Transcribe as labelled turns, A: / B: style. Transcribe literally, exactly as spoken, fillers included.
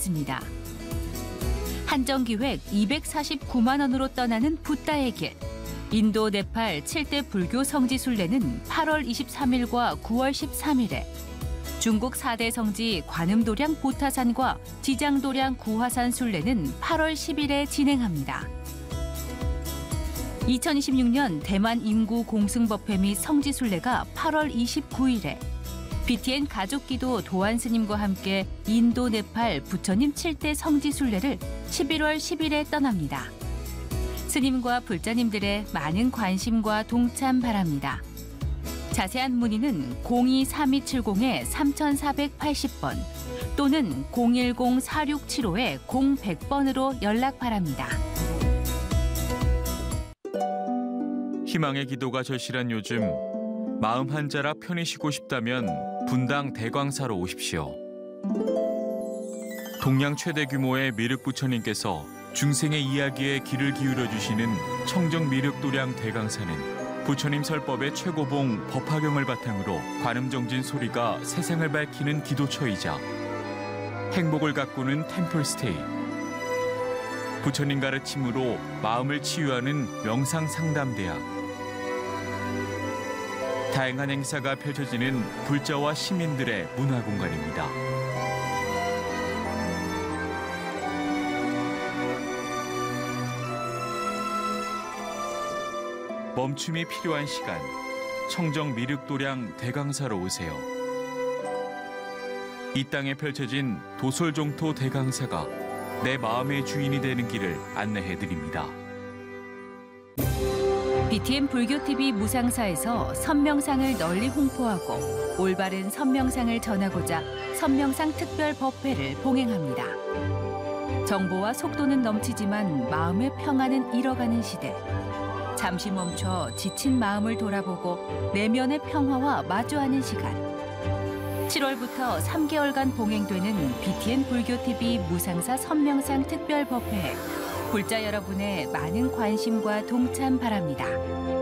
A: 있습니다. 한정기획 이백사십구만 원으로 떠나는 붓다의 길. 인도 네팔 칠 대 불교 성지 순례는 팔월 이십삼일과 구월 십삼일에, 중국 사 대 성지 관음도량 보타산과 지장도량 구화산 순례는 팔월 십일에 진행합니다. 이천이십육 년 대만 인구 공승법회 및 성지 순례가 팔월 이십구일에, 비티엔 가족기도 도안 스님과 함께 인도 네팔 부처님 칠 대 성지 순례를 십일월 십일에 떠납니다. 스님과 불자님들의 많은 관심과 동참 바랍니다. 자세한 문의는 공이 삼이칠공 삼사팔십 번 또는 공일공 사육칠오 공백 번으로 연락 바랍니다.
B: 희망의 기도가 절실한 요즘, 마음 한자라 편히 쉬고 싶다면 분당 대광사로 오십시오. 동양 최대 규모의 미륵 부처님께서 중생의 이야기에 귀를 기울여 주시는 청정 미륵도량 대강사는 부처님 설법의 최고봉 법화경을 바탕으로 관음정진 소리가 세상을 밝히는 기도처이자 행복을 가꾸는 템플스테이, 부처님 가르침으로 마음을 치유하는 명상상담대학, 다양한 행사가 펼쳐지는 불자와 시민들의 문화공간입니다. 멈춤이 필요한 시간, 청정 미륵도량 대강사로 오세요. 이 땅에 펼쳐진 도솔종토 대강사가 내 마음의 주인이 되는 길을 안내해드립니다.
A: 비티엔 불교티비 무상사에서 선명상을 널리 홍보하고 올바른 선명상을 전하고자 선명상 특별 법회를 봉행합니다. 정보와 속도는 넘치지만 마음의 평안은 잃어가는 시대. 잠시 멈춰 지친 마음을 돌아보고 내면의 평화와 마주하는 시간. 칠월부터 삼 개월간 봉행되는 비티엔 불교티비 무상사 선명상 특별 법회에 불자 여러분의 많은 관심과 동참 바랍니다.